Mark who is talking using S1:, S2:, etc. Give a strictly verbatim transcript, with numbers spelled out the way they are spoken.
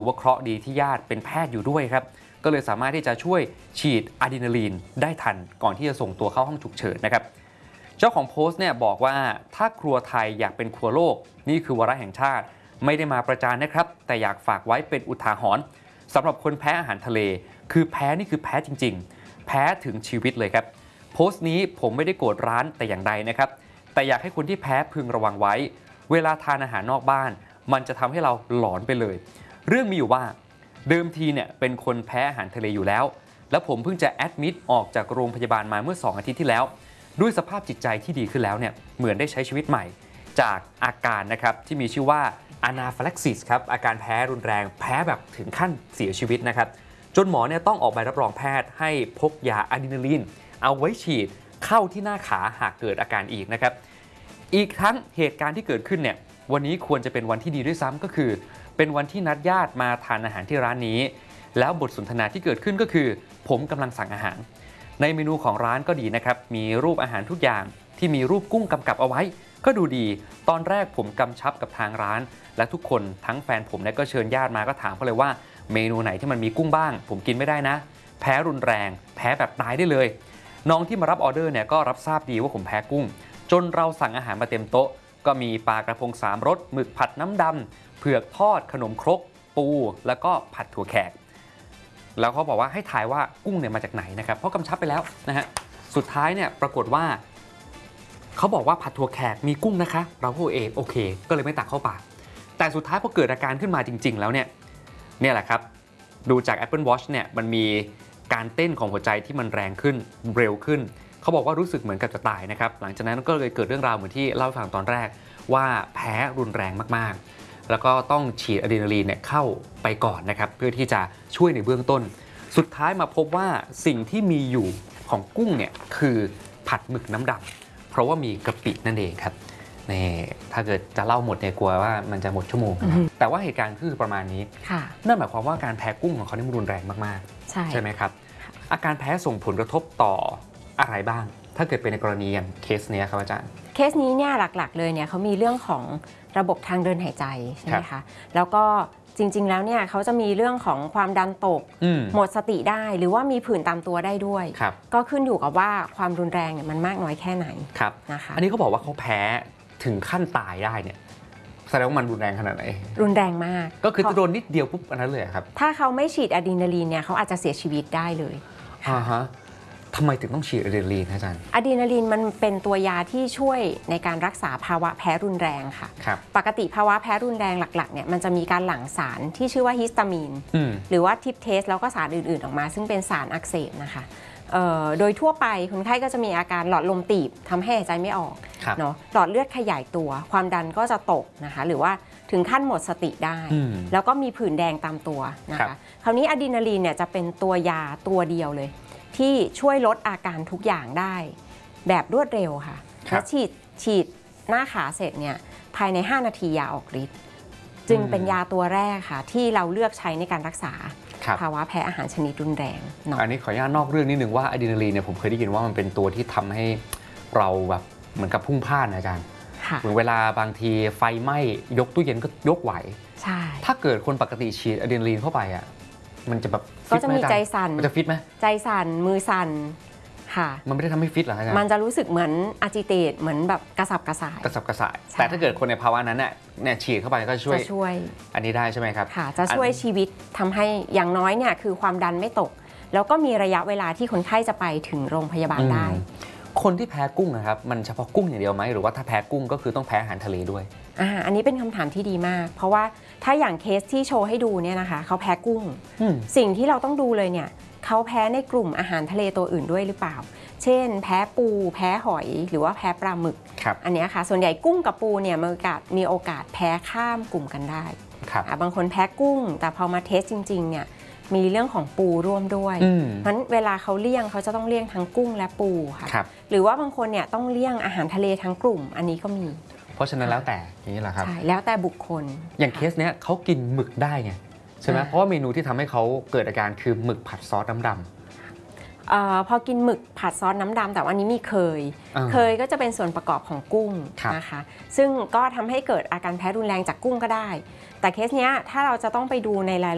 S1: ว่าเคราะห์ดีที่ญาติเป็นแพทย์อยู่ด้วยครับก็เลยสามารถที่จะช่วยฉีดอะดรีนาลีนได้ทันก่อนที่จะส่งตัวเข้าห้องฉุกเฉินนะครับเจ้าของโพสต์เนี่ยบอกว่าถ้าครัวไทยอยากเป็นครัวโลกนี่คือวาระแห่งชาติไม่ได้มาประจานนะครับแต่อยากฝากไว้เป็นอุทาหรณ์สำหรับคนแพ้อาหารทะเลคือแพ้นี่คือแพ้จริงๆแพ้ถึงชีวิตเลยครับโพสต์นี้ผมไม่ได้โกรธร้านแต่อย่างใดนะครับแต่อยากให้คนที่แพ้พึงระวังไว้เวลาทานอาหารนอกบ้านมันจะทำให้เราหลอนไปเลยเรื่องมีอยู่ว่าเดิมทีเนี่ยเป็นคนแพ้อาหารทะเลอยู่แล้วแล้วผมเพิ่งจะแอดมิดออกจากโรงพยาบาลมาเมื่อสองอาทิตย์ที่แล้วด้วยสภาพจิตใจที่ดีขึ้นแล้วเนี่ยเหมือนได้ใช้ชีวิตใหม่จากอาการนะครับที่มีชื่อว่าอะนาฟิลักซิสครับอาการแพ้รุนแรงแพ้แบบถึงขั้นเสียชีวิตนะครับจนหมอเนี่ยต้องออกใบรับรองแพทย์ให้พกยาอะดรีนาลีนเอาไว้ฉีดเข้าที่หน้าขาหากเกิดอาการอีกนะครับอีกทั้งเหตุการณ์ที่เกิดขึ้นเนี่ยวันนี้ควรจะเป็นวันที่ดีด้วยซ้ำก็คือเป็นวันที่นัดญาติมาทานอาหารที่ร้านนี้แล้วบทสนทนาที่เกิดขึ้นก็คือผมกำลังสั่งอาหารในเมนูของร้านก็ดีนะครับมีรูปอาหารทุกอย่างที่มีรูปกุ้งกำกับเอาไว้ก็ดูดีตอนแรกผมกำชับกับทางร้านและทุกคนทั้งแฟนผมเนี่ยก็เชิญญาติมาก็ถามเขาเลยว่าเมนูไหนที่มันมีกุ้งบ้างผมกินไม่ได้นะแพ้รุนแรงแพ้แบบตายได้เลยน้องที่มารับออเดอร์เนี่ยก็รับทราบดีว่าผมแพ้กุ้งจนเราสั่งอาหารมาเต็มโต๊ะก็มีปลากระพงสามรสหมึกผัดน้ำดำเผือกทอดขนมครกปูแล้วก็ผัดถั่วแขกแล้วเขาบอกว่าให้ทายว่ากุ้งเนี่ยมาจากไหนนะครับเพราะกำชับไปแล้วนะฮะสุดท้ายเนี่ยปรากฏว่าเขาบอกว่าผัดถั่วแขกมีกุ้งนะคะเราก็เอโอเคก็เลยไม่ตักเข้าปากแต่สุดท้ายพอเกิดอาการขึ้นมาจริงๆแล้วเนี่ยเนี่ยแหละครับดูจาก Apple Watch เนี่ยมันมีการเต้นของหัวใจที่มันแรงขึ้นเร็วขึ้นเขาบอกว่ารู้สึกเหมือนกับจะตายนะครับหลังจากนั้นก็เลยเกิดเรื่องราวเหมือนที่เล่าให้ฟังตอนแรกว่าแพ้รุนแรงมากๆแล้วก็ต้องฉีดอะดรีนาลีนเนี่ยเข้าไปก่อนนะครับเพื่อที่จะช่วยในเบื้องต้นสุดท้ายมาพบว่าสิ่งที่มีอยู่ของกุ้งเนี่ยคือผัดหมึกน้ำดำเพราะว่ามีกะปินั่นเองครับนี่ถ้าเกิดจะเล่าหมดเนี่ยกลัวว่ามันจะหมดชั่วโมงแต่ว่าเหตุการณ์คือประมาณนี้นั่นหมายความว่าการแพ้กุ้งของเขานี่มันรุนแรงมากๆใช่ใช่ไหมครับอาการแพ้ส่งผลกระทบต่ออะไรบ้างถ้าเกิดเป็นในกรณีอย่างเคสนี้ครับอาจารย์
S2: เคสนี้เนี่ยหลักๆเลยเนี่ยเขามีเรื่องของระบบทางเดินหายใจใช่ไหมคะแล้วก็จริงๆแล้วเนี่ยเขาจะมีเรื่องของความดันตกหมดสติได้หรือว่ามีผื่นตามตัวได้ด้วยก็ขึ้นอยู่กับว่าความรุนแรงเนี่ยมันมากน้อยแค่ไหน
S1: นะคะอันนี้เขาบอกว่าเขาแพ้ถึงขั้นตายได้เนี่ยแสดงว่ามันรุนแรงขนาดไหน
S2: รุนแรงมาก
S1: ก็คือจะโดนนิดเดียวปุ๊บอันนั้นเลยครับ
S2: ถ้าเขาไม่ฉีดอะดรีนาลีนเนี่ยเขาอาจจะเสียชีวิตได้เลย
S1: อ่าฮะทำไมถึงต้องฉีดอะดรีนาลีนอาจารย์
S2: อะดรีนาลีนมันเป็นตัวยาที่ช่วยในการรักษาภาวะแพ้รุนแรงค่ะปกติภาวะแพ้รุนแรงหลักๆเนี่ยมันจะมีการหลั่งสารที่ชื่อว่าฮิสตามีนหรือว่าทิปเทสแล้วก็สารอื่นๆออกมาซึ่งเป็นสารอักเสบนะคะโดยทั่วไปคนไข้ก็จะมีอาการหลอดลมตีบทำให้หายใจไม่ออกเนาะหลอดเลือดขยายตัวความดันก็จะตกนะคะหรือว่าถึงขั้นหมดสติได้แล้วก็มีผื่นแดงตามตัวนะคะคราวนี้อะดรีนาลีนเนี่ยจะเป็นตัวยาตัวเดียวเลยที่ช่วยลดอาการทุกอย่างได้แบบรวดเร็วค่ะและฉีดฉีดหน้าขาเสร็จเนี่ยภายในห้านาทียาออกฤทธิ์จึงเป็นยาตัวแรกค่ะที่เราเลือกใช้ในการรักษาภาวะแพ้อาหารชนิดรุนแรง
S1: อันนี้ขออนุญาตนอกเรื่องนิดนึงว่าอะดรีนาลีนเนี่ยผมเคยได้ยินว่ามันเป็นตัวที่ทำให้เราแบบเหมือนกับพุ่งพล่านอาจารย์เหมือนเวลาบางทีไฟไหม้ยกตู้เย็นก็ยกไหวใช่ถ้าเกิดคนปกติฉีดอะดรีนาลีนเข้าไปอ่ะมันจะแบบ
S2: ก็จะมีใจสั่น
S1: มันจะฟิตไหม
S2: ใจสั่นมือสั่นค่ะ
S1: มันไม่ได้ทำให้ฟิตหรออาจารย์
S2: มันจะรู้สึกเหมือนอาจิเตตเหมือนแบบกระสับกระส่าย
S1: กระสับกระส่ายแต่ถ้าเกิดคนในภาวะนั้นเนี่ยเนี่ยฉีดเข้าไปก็ช่วย
S2: จะช่วย
S1: อันนี้ได้ใช่ไหมครับ
S2: ค่ะจะช่วยชีวิตทำให้อย่างน้อยเนี่ยคือความดันไม่ตกแล้วก็มีระยะเวลาที่คนไข้จะไปถึงโรงพยาบาลได้
S1: คนที่แพ้กุ้งนะครับมันเฉพาะกุ้งอย่างเดียวไหมหรือว่าถ้าแพ้กุ้งก็คือต้องแพ้อาหารทะเลด้วย
S2: อ่าอันนี้เป็นคำถามที่ดีมากเพราะว่าถ้าอย่างเคสที่โชว์ให้ดูเนี่ยนะคะเขาแพ้กุ้งสิ่งที่เราต้องดูเลยเนี่ยเขาแพ้ในกลุ่มอาหารทะเลตัวอื่นด้วยหรือเปล่าเช่นแพ้ปูแพ้หอยหรือว่าแพ้ปลาหมึกอันนี้ค่ะส่วนใหญ่กุ้งกับปูเนี่ยมีโอกาสมีโอกาสแพ้ข้ามกลุ่มกันได้บางคนแพ้กุ้งแต่พอมาเทสจริงๆเนี่ยมีเรื่องของปูร่วมด้วยเพราะฉะนั้นเวลาเขาเลี่ยงเขาจะต้องเลี่ยงทั้งกุ้งและปูค่ะหรือว่าบางคนเนี่ยต้องเลี่ยงอาหารทะเลทั้งกลุ่มอันนี้ก็มี
S1: เพราะฉะนั้นแล้วแต่อย่างนี้แหละครับ
S2: ใช่แล้วแต่บุคคล
S1: อย่างเคสเนี้ยเขากินหมึกได้ไงใช่ไหมเพราะว่าเมนูที่ทำให้เขาเกิดอาการคือหมึกผัดซอสน้ำดำ
S2: อพอกินหมึกผัดซอสน้ำดำแต่วันนี้มีเคยเคยก็จะเป็นส่วนประกอบของกุ้งนะคะซึ่งก็ทำให้เกิดอาการแพ้รุนแรงจากกุ้งก็ได้แต่เคสเนี้ยถ้าเราจะต้องไปดูในราย